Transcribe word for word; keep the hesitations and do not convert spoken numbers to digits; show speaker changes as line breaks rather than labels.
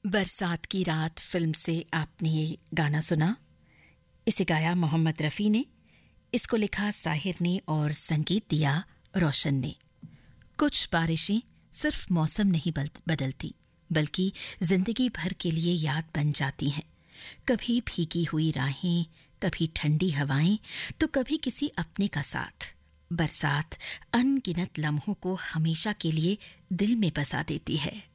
बरसात की रात फिल्म से आपने ये गाना सुना। इसे गाया मोहम्मद रफ़ी ने, इसको लिखा साहिर ने और संगीत दिया रोशन ने। कुछ बारिशें सिर्फ मौसम नहीं बदलती, बल्कि जिंदगी भर के लिए याद बन जाती हैं। कभी भीगी हुई राहें, कभी ठंडी हवाएं, तो कभी किसी अपने का साथ। बरसात अनगिनत लम्हों को हमेशा के लिए दिल में बसा देती है।